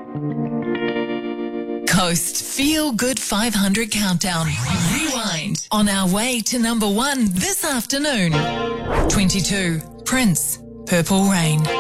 Coast Feel Good 500 Countdown. Rewind. On our way to number 1 this afternoon. 22. Prince, Purple Rain.